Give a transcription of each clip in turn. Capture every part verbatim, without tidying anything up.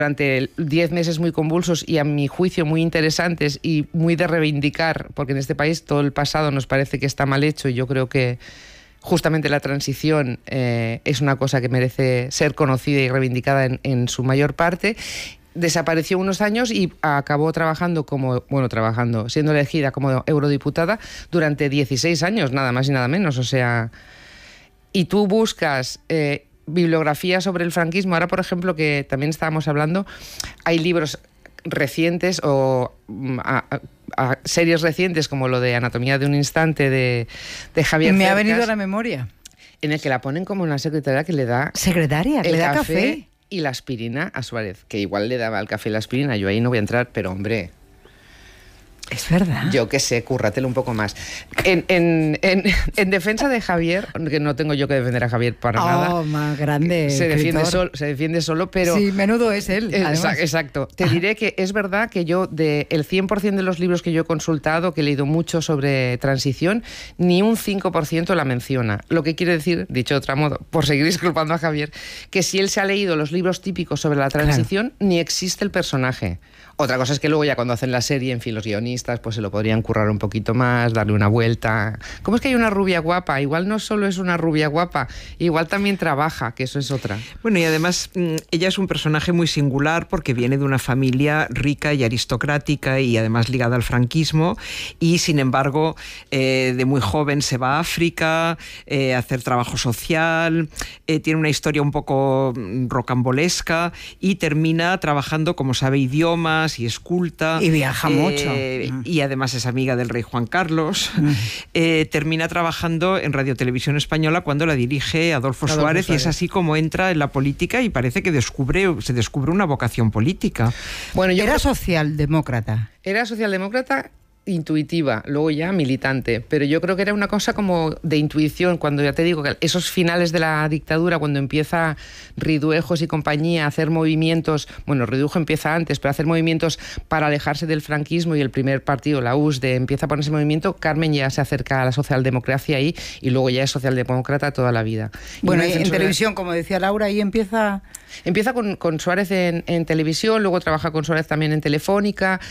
durante diez meses muy convulsos y a mi juicio muy interesantes y muy de reivindicar, porque en este país todo el pasado nos parece que está mal hecho y yo creo que justamente la transición eh, es una cosa que merece ser conocida y reivindicada en, en su mayor parte. Desapareció unos años y acabó trabajando como, bueno, trabajando, siendo elegida como eurodiputada durante dieciséis años, nada más y nada menos, o sea... Y tú buscas... Eh, bibliografía sobre el franquismo. Ahora, por ejemplo, que también estábamos hablando, hay libros recientes o a, a, a series recientes como lo de Anatomía de un instante de, de Javier Me Cercas, ha venido a la memoria. En el que la ponen como una secretaria que le da... Secretaria, que el le da café, café. Y la aspirina a Suárez, que igual le daba el café y la aspirina. Yo ahí no voy a entrar, pero hombre... Es verdad. Yo qué sé, cúrratelo un poco más. En, en, en, en defensa de Javier, que no tengo yo que defender a Javier para oh, nada. Oh, más grande. Se defiende, sol, se defiende solo, pero... Sí, menudo es él. Exa exacto. Te diré que es verdad que yo, de el cien por ciento de los libros que yo he consultado, que he leído mucho sobre transición, ni un cinco por ciento la menciona. Lo que quiere decir, dicho de otro modo, por seguir disculpando a Javier, que si él se ha leído los libros típicos sobre la transición, claro, ni existe el personaje. Otra cosa es que luego ya cuando hacen la serie, en fin, los guionistas pues se lo podrían currar un poquito más, darle una vuelta. ¿Cómo es que hay una rubia guapa? Igual no solo es una rubia guapa, igual también trabaja, que eso es otra. Bueno, y además ella es un personaje muy singular porque viene de una familia rica y aristocrática y además ligada al franquismo y sin embargo eh, de muy joven se va a África eh, a hacer trabajo social, eh, tiene una historia un poco rocambolesca y termina trabajando, como sabe, idiomas y es culta. Y viaja eh, mucho. Y además es amiga del rey Juan Carlos. Mm. Eh, termina trabajando en Radio Televisión Española cuando la dirige Adolfo, Adolfo Suárez, Suárez y es así como entra en la política y parece que descubre, se descubre una vocación política. Bueno, yo era creo... socialdemócrata. Era socialdemócrata intuitiva, luego ya militante, pero yo creo que era una cosa como de intuición, cuando ya te digo que esos finales de la dictadura, cuando empieza Riduejos y compañía a hacer movimientos, bueno, Riduejo empieza antes, pero a hacer movimientos para alejarse del franquismo y el primer partido, la U S D, empieza a poner ese movimiento, Carmen ya se acerca a la socialdemocracia ahí y luego ya es socialdemócrata toda la vida. Bueno, y en televisión, como decía Laura, ahí empieza... Empieza con, con Suárez en, en televisión, luego trabaja con Suárez también en Telefónica,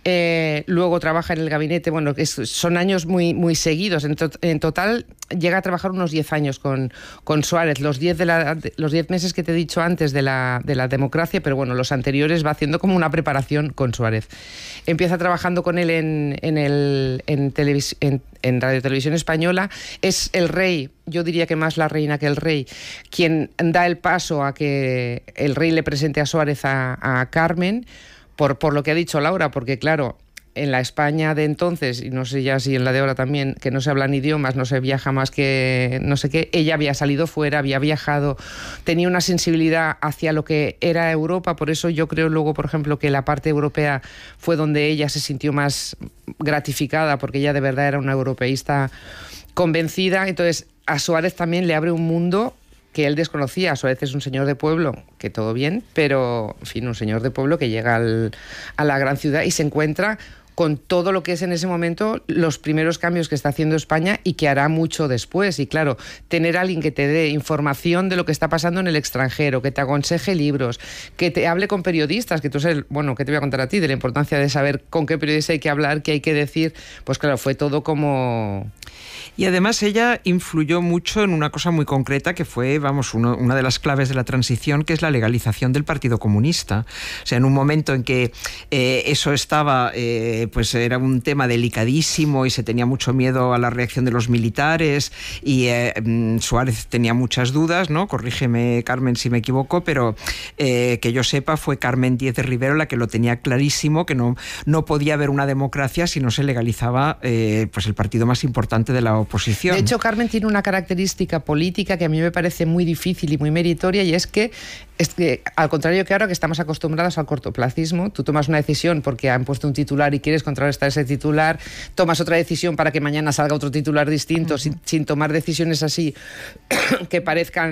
eh, luego trabaja en el gabinete, bueno, es, son años muy, muy seguidos, en, to, en total llega a trabajar unos diez años con, con Suárez, los diez de la, de, los diez meses que te he dicho antes de la, de la democracia, pero bueno, los anteriores va haciendo como una preparación con Suárez. Empieza trabajando con él en, en, el, en, televis, en, en Radio Televisión Española, es el rey, yo diría que más la reina que el rey, quien da el paso a que el rey le presente a Suárez a, a Carmen, por, por lo que ha dicho Laura, porque claro, en la España de entonces, y no sé ya si en la de ahora también, que no se hablan idiomas, no se viaja más que no sé qué, ella había salido fuera, había viajado, tenía una sensibilidad hacia lo que era Europa, por eso yo creo luego, por ejemplo, que la parte europea fue donde ella se sintió más gratificada, porque ella de verdad era una europeísta convencida. Entonces a Suárez también le abre un mundo que él desconocía. Suárez es un señor de pueblo, que todo bien, pero en fin, un señor de pueblo que llega al, a la gran ciudad y se encuentra con todo lo que es en ese momento los primeros cambios que está haciendo España y que hará mucho después. Y claro, tener a alguien que te dé información de lo que está pasando en el extranjero, que te aconseje libros, que te hable con periodistas, que tú sabes, bueno, ¿qué te voy a contar a ti? De la importancia de saber con qué periodista hay que hablar, qué hay que decir. Pues claro, fue todo como... Y además ella influyó mucho en una cosa muy concreta que fue, vamos, uno, una de las claves de la transición, que es la legalización del Partido Comunista. O sea, en un momento en que eh, eso estaba, eh, pues era un tema delicadísimo y se tenía mucho miedo a la reacción de los militares y eh, Suárez tenía muchas dudas, ¿no? Corrígeme, Carmen, si me equivoco, pero eh, que yo sepa fue Carmen Díez de Rivero la que lo tenía clarísimo, que no, no podía haber una democracia si no se legalizaba eh, pues el partido más importante de la oposición. De hecho, Carmen tiene una característica política que a mí me parece muy difícil y muy meritoria, y es que, es que al contrario que ahora, que estamos acostumbrados al cortoplacismo, tú tomas una decisión porque han puesto un titular y quieres contrarrestar ese titular, tomas otra decisión para que mañana salga otro titular distinto, uh-huh. sin, sin tomar decisiones así que parezcan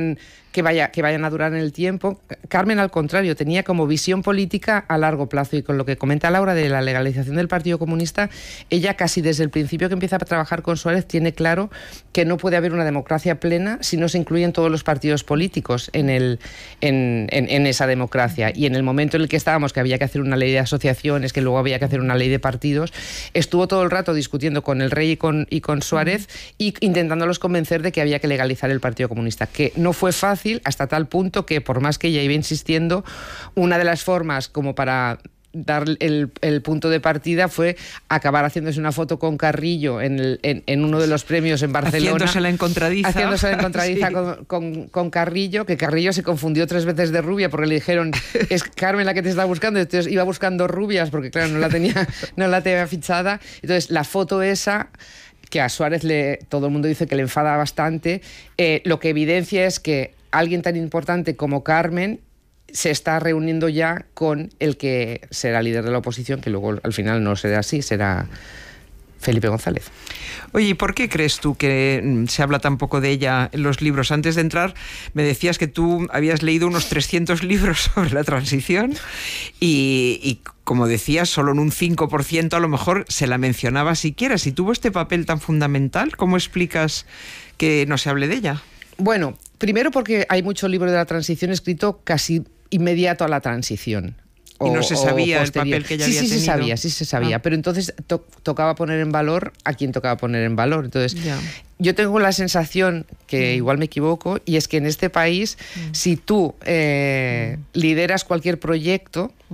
que, vaya, que vayan a durar en el tiempo. Carmen, al contrario, tenía como visión política a largo plazo, y con lo que comenta Laura de la legalización del Partido Comunista, ella casi desde el principio que empieza a trabajar con Suárez tiene claro que no puede haber una democracia plena si no se incluyen todos los partidos políticos en, el, en, en, en esa democracia. Y en el momento en el que estábamos, que había que hacer una ley de asociaciones, que luego había que hacer una ley de partidos, estuvo todo el rato discutiendo con el rey y con, y con Suárez y intentándolos convencer de que había que legalizar el Partido Comunista, que no fue fácil, hasta tal punto que, por más que ella iba insistiendo, una de las formas como para dar el, el punto de partida fue acabar haciéndose una foto con Carrillo en, el, en, en uno de los premios en Barcelona. Haciéndose la encontradiza. Haciéndose la encontradiza sí. con, con, con Carrillo, que Carrillo se confundió tres veces de rubia porque le dijeron, es Carmen la que te está buscando, entonces iba buscando rubias porque claro, no la tenía, no la tenía fichada. Entonces la foto esa, que a Suárez le, todo el mundo dice que le enfada bastante, eh, lo que evidencia es que alguien tan importante como Carmen se está reuniendo ya con el que será líder de la oposición, que luego al final no será así, será Felipe González. Oye, ¿y por qué crees tú que se habla tan poco de ella en los libros? Antes de entrar me decías que tú habías leído unos trescientos libros sobre la transición y, y como decías, solo en un cinco por ciento a lo mejor se la mencionaba siquiera. Si tuvo este papel tan fundamental, ¿cómo explicas que no se hable de ella? Bueno, primero porque hay mucho libro de la transición escrito casi inmediato a la transición. Y no se sabía el papel que ella sí, había sí, tenido. Sí, se sabía, sí se sabía. Ah. Pero entonces to tocaba poner en valor a quien tocaba poner en valor. Entonces, ya. Yo tengo la sensación, que mm. igual me equivoco, y es que en este país, mm. si tú eh, mm. lideras cualquier proyecto mm.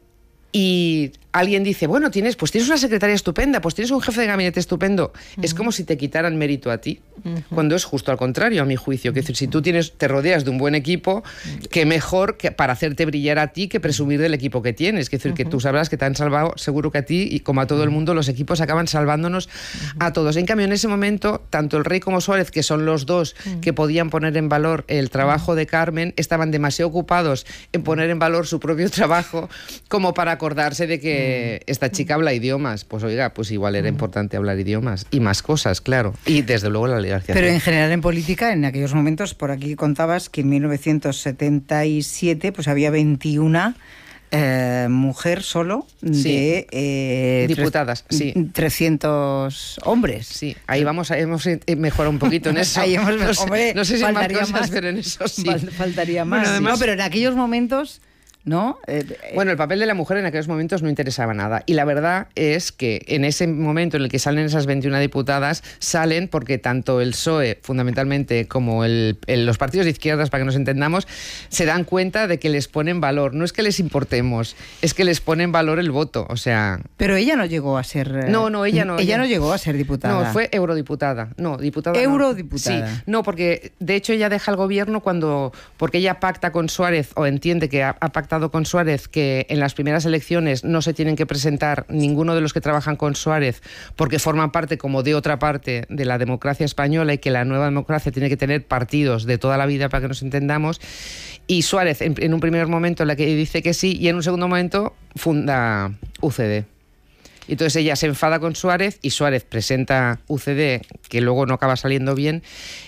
y alguien dice, bueno, tienes, pues tienes una secretaria estupenda, pues tienes un jefe de gabinete estupendo, uh-huh. es como si te quitaran mérito a ti, uh-huh. cuando es justo al contrario, a mi juicio. Que uh-huh. decir, si tú tienes, te rodeas de un buen equipo, uh-huh. que mejor que para hacerte brillar a ti que presumir del equipo que tienes. Que decir, uh-huh. que tú sabrás que te han salvado, seguro que a ti y como a todo el mundo, los equipos acaban salvándonos uh-huh. a todos. En cambio, en ese momento, tanto el rey como Suárez, que son los dos uh-huh. que podían poner en valor el trabajo uh-huh. de Carmen, estaban demasiado ocupados en poner en valor su propio trabajo como para acordarse de que esta chica habla idiomas. Pues oiga, pues igual era importante hablar idiomas y más cosas, claro. Y desde luego la legalización. Pero en general en política, en aquellos momentos, por aquí contabas que en mil novecientos setenta y siete pues había veintiuna eh, mujer solo de sí. eh, diputadas, sí. trescientos hombres. Sí, ahí vamos, a, hemos mejorado un poquito en eso. Ahí hemos, no, sé, hombre, no sé si más cosas, más, pero en eso sí. Faltaría más. Bueno, además, no, pero en aquellos momentos... ¿no? Eh, eh. Bueno, el papel de la mujer en aquellos momentos no interesaba nada. Y la verdad es que en ese momento en el que salen esas veintiuna diputadas, salen porque tanto el P S O E, fundamentalmente, como el, el, los partidos de izquierdas, para que nos entendamos, se dan cuenta de que les ponen valor. No es que les importemos, es que les ponen valor el voto. O sea... Pero ella no llegó a ser... No, no, ella no. Ella, ella no llegó a ser diputada. No, fue eurodiputada. No, diputada Eurodiputada. No. Sí, no, porque de hecho ella deja el gobierno cuando... Porque ella pacta con Suárez, o entiende que ha, ha pactado con Suárez que en las primeras elecciones no se tienen que presentar ninguno de los que trabajan con Suárez porque forman parte como de otra parte de la democracia española y que la nueva democracia tiene que tener partidos de toda la vida para que nos entendamos. Y Suárez en, en un primer momento en la que dice que sí y en un segundo momento funda U C D. Entonces ella se enfada con Suárez y Suárez presenta U C D, que luego no acaba saliendo bien,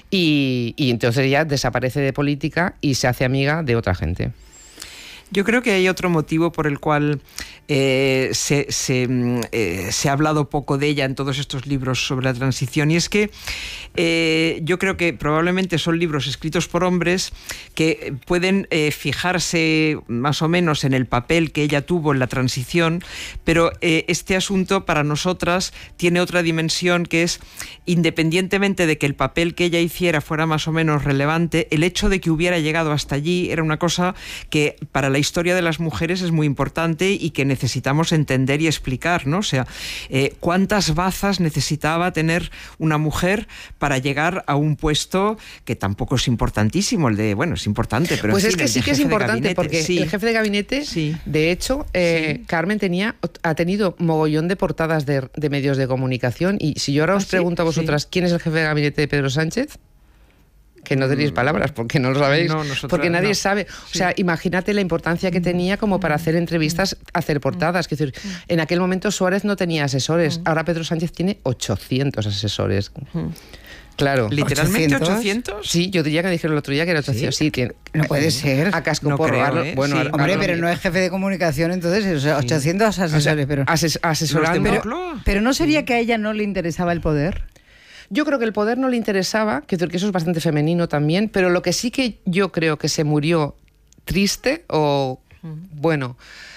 y, y entonces ella desaparece de política y se hace amiga de otra gente. Yo creo que hay otro motivo por el cual eh, se, se, eh, se ha hablado poco de ella en todos estos libros sobre la transición, y es que eh, yo creo que probablemente son libros escritos por hombres que pueden eh, fijarse más o menos en el papel que ella tuvo en la transición, pero eh, este asunto para nosotras tiene otra dimensión, que es, independientemente de que el papel que ella hiciera fuera más o menos relevante, el hecho de que hubiera llegado hasta allí era una cosa que para la La historia de las mujeres es muy importante y que necesitamos entender y explicar, ¿no? O sea, eh, ¿cuántas bazas necesitaba tener una mujer para llegar a un puesto que tampoco es importantísimo, el de, bueno, es importante, pero pues en es fin, que sí que es importante, porque sí. el jefe de gabinete, sí. de hecho, eh, sí. Carmen tenía, ha tenido mogollón de portadas de, de medios de comunicación, y si yo ahora os ¿Ah, pregunto sí? a vosotras, sí. ¿quién es el jefe de gabinete de Pedro Sánchez? Que no tenéis palabras, porque no lo sabéis, no, porque nadie no. sabe. O sí. sea, imagínate la importancia que tenía como para hacer entrevistas, hacer portadas. Es decir, en aquel momento Suárez no tenía asesores, ahora Pedro Sánchez tiene ochocientos asesores. Claro. ¿Literalmente ochocientos? ochocientos? Sí, yo diría que dijeron el otro día que era ochocientos. Sí, tiene, No puede ser. a casco No porro. creo, Arlo- ¿eh? bueno, Sí. Arlo- Hombre, Arlo- pero no es jefe de comunicación, entonces, o sea, ochocientos o sea, asesores, pero... ases- asesorando. Los de Pero, Moncloa. pero ¿no sería que a ella no le interesaba el poder? Yo creo que el poder no le interesaba, que que eso es bastante femenino también, pero lo que sí que yo creo que se murió triste o, bueno,